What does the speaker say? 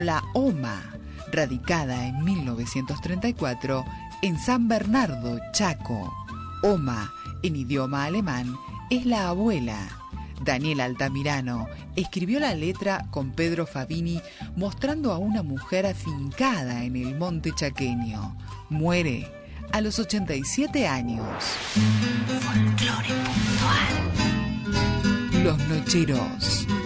La OMA, radicada en 1934 en San Bernardo, Chaco. OMA, en idioma alemán, es la abuela. Daniel Altamirano escribió la letra con Pedro Fabini mostrando a una mujer afincada en el monte chaqueño. Muere a los 87 años. Folclore puntual. Los Nocheros.